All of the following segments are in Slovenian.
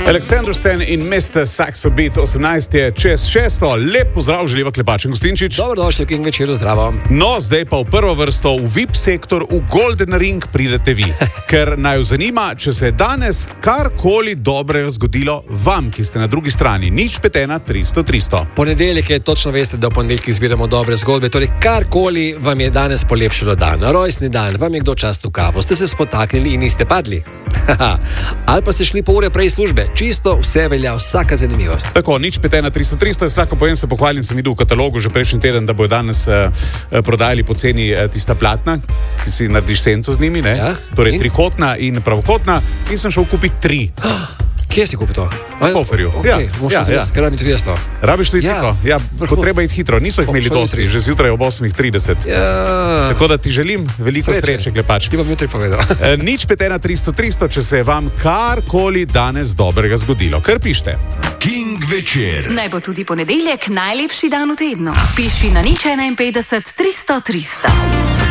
Aleksandr Sten in Mr. Saxo Beat 18 je čez 6. Lep pozdrav, želiva Klepač in Gostinčič. Dobrodošli v King večeru, zdravo. No, zdaj pa v prvo vrsto v VIP sektor, v Golden Ring pridete vi. Ker naj zanima, če se je danes karkoli dobrega zgodilo vam, ki ste na drugi strani. 051-300-300. Ponedeljek je, točno veste, da v ponedeljkih zbiramo dobre zgodbe, torej karkoli vam je danes polepšalo dan. Rojstni dan, vam je kdo častil kavo, ste se spotaknili in niste padli. Ali pa ste šli po ure prej službe. Čisto vse velja, vsaka zanimivost. Tako, 051-300-300, slako povem, se pohvalim, sem videl v katalogu že prejšnji teden, da bojo danes prodajali poceni tista platna, ki si narediš senco z njimi, ne? Ja? Torej trikotna in pravokotna, in sem šel kupiti 3. Kje si kupil to? V Hoferju. Okay, Rabim tudi jaz to. Rabiš tudi hitro? Ja, ko treba iti hitro. Niso jih imeli dosti, že zjutraj ob 8:30. Ja. Tako da ti želim veliko sreče, Klepač. Ti bom jutri povedal. 051-300-300, če se je vam karkoli danes dobrega zgodilo. Kar pište. King večer. Naj bo tudi ponedeljek najlepši dan v tednu. Piši na 051-300-300.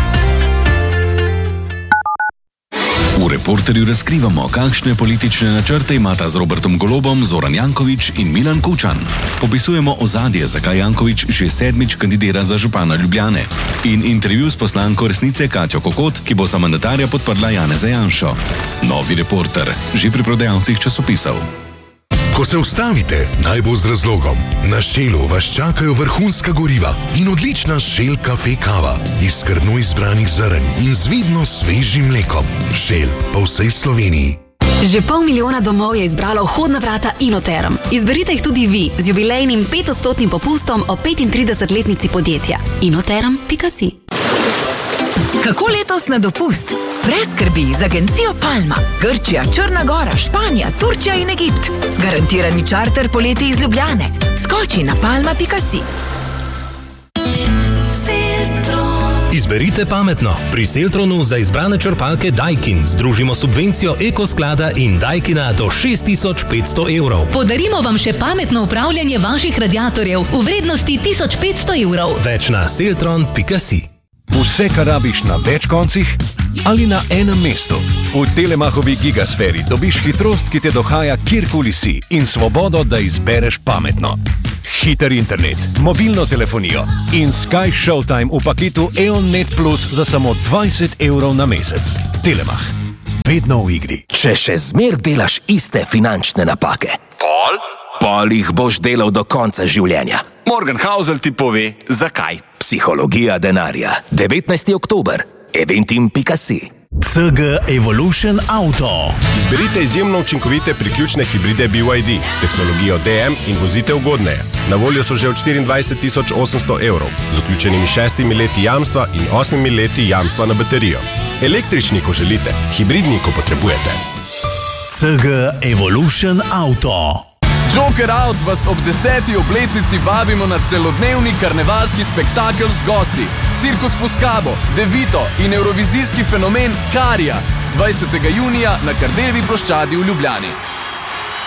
V Reporterju razkrivamo, kakšne politične načrte imata z Robertom Golobom Zoran Janković in Milan Kučan. Popisujemo ozadje, zakaj Janković že 7. kandidira za župana Ljubljane. In intervju s poslanko Resnice Katjo Kokot, ki bo za mandatarja podprla Janeza Janšo. Novi Reporter, že pri prodajalcih časopisov. Ko se ustavite, naj bo z razlogom. Na Shellu vas čakajo vrhunska goriva in odlična Shell kafe kava iz skrbno izbranih zrn in z vidno svežim mlekom. Shell po vsej Sloveniji. Že 500 000 domov je izbralo vhodna vrata Inoterm. Izberite jih tudi vi z jubilejnim 5% popustom o 35-letnici podjetja. Inoterm.si. Kako letos na dopust? Brez skrbi z agencijo Palma. Grčija, Črna Gora, Španija, Turčija in Egipt. Garantirani čarter poleti iz Ljubljane. Skoči na palma.si. Izberite pametno. Pri Seltronu za izbrane črpalke Daikin združimo subvencijo Ekosklada in Daikina do 6500 evrov. Podarimo vam še pametno upravljanje vaših radiatorjev v vrednosti 1500 evrov. Več na seltron.si. Vse, kar rabiš na več koncih ali na enem mestu. V Telemachovi gigasferi dobiš hitrost, ki te dohaja kjerkoli si in svobodo, da izbereš pametno. Hiter internet, mobilno telefonijo in Sky Showtime v paketu EON Net Plus za samo 20 evrov na mesec. Telemach. Vedno v igri. Če še zmer delaš iste finančne napake, pol jih boš delal do konca življenja. Morgan Housel ti pove, zakaj. Psihologija denarja. 19. oktober. Eventim.si. CG Evolution Auto. Izberite izjemno učinkovite priključne hibride BYD s tehnologijo DM in vozite ugodneje. Na voljo so že od 24.800 evrov, z vključenimi 6 leti jamstva in 8 leti jamstva na baterijo. Električni, ko želite, hibridni, ko potrebujete. CG Evolution Auto. Joker Out vas ob 10. obletnici vabimo na celodnevni karnevalski spektakel z gosti. Cirkus Foscabo, Devito in evrovizijski fenomen Karija 20. junija na Kardeljevi ploščadi v Ljubljani.